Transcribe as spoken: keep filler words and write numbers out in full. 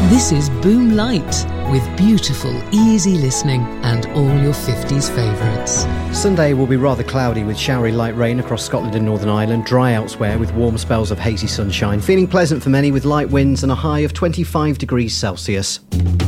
This is Boom Light, with beautiful, easy listening and all your fifties favourites. Sunday will be rather cloudy with showery light rain across Scotland and Northern Ireland, dry elsewhere with warm spells of hazy sunshine. Feeling pleasant for many with light winds and a high of twenty-five degrees Celsius.